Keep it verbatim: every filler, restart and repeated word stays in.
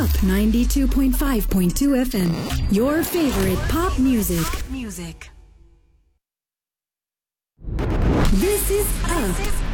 Up ninety-two point five point two F M. Your favorite pop music. Music. This is Up.